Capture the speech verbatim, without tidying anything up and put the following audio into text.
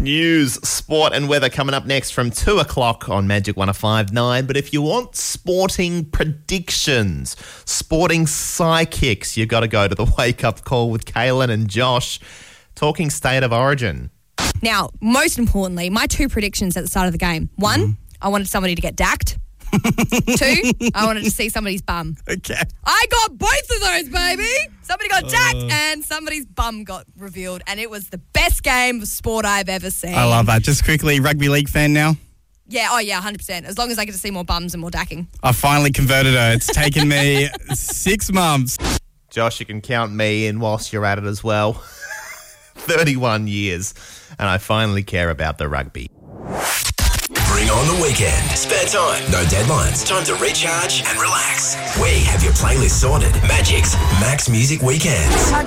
News, sport and weather coming up next from two o'clock on Magic one oh five point nine. But if you want sporting predictions, sporting psychics, you've got to go to the Wake Up Call with Kaylin and Josh, talking State of Origin. Now, most importantly, my two predictions at the start of the game. One, mm. I wanted somebody to get dacked. Two, I wanted to see somebody's bum. Okay. I got both of those, baby. Somebody got dacked uh, and somebody's bum got revealed, and it was the best game of sport I've ever seen. I love that. Just quickly, rugby league fan now? Yeah, oh yeah, one hundred percent. As long as I get to see more bums and more dacking. I finally converted her. It's taken me six months. Josh, you can count me in whilst you're at it as well. thirty-one years, and I finally care about the rugby. Bring on the weekend. Spare time, no deadlines. Time to recharge and relax. We have your playlist sorted. Magic's Max Music Weekends.